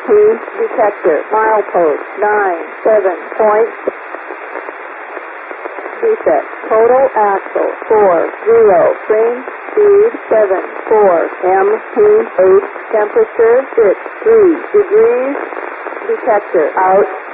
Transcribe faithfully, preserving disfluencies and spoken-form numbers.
detector, milepost, nine, seven point, defect, total axle, four, zero, train speed, seven, four, M P eight, temperature, six, three degrees, detector, out.